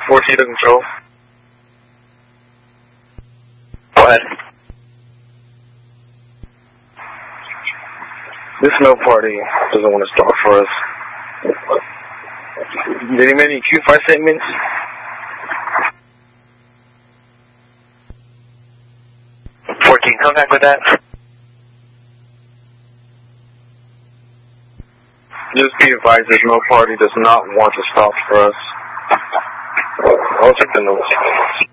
14 to control. Go ahead. This no party doesn't want to start for us. Did he make any Q5 statements? Come back with that. Just be advised, this no party does not want to stop for us. I'll take the notes.